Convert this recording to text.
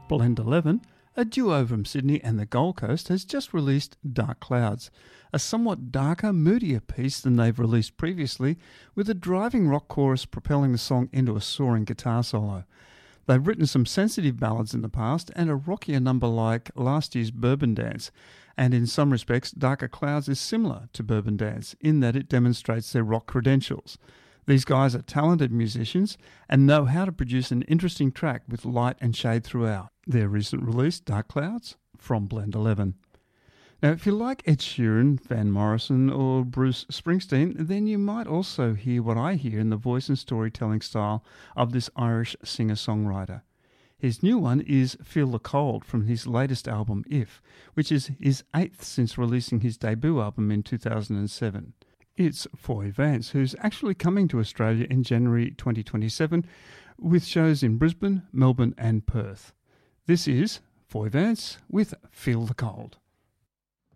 Blend 11, a duo from Sydney and the Gold Coast, has just released Dark Clouds, a somewhat darker, moodier piece than they've released previously, with a driving rock chorus propelling the song into a soaring guitar solo. They've written some sensitive ballads in the past and a rockier number like last year's Bourbon Dance, and in some respects Darker Clouds is similar to Bourbon Dance in that it demonstrates their rock credentials. These guys are talented musicians and know how to produce an interesting track with light and shade throughout. Their recent release, Dark Clouds, from Blend 11. Now, if you like Ed Sheeran, Van Morrison or Bruce Springsteen, then you might also hear what I hear in the voice and storytelling style of this Irish singer-songwriter. His new one is Feel the Cold from his latest album, If, which is his 8th since releasing his debut album in 2007. It's Foy Vance, who's actually coming to Australia in January 2027 with shows in Brisbane, Melbourne and Perth. This is Foy Vance with Feel the Cold.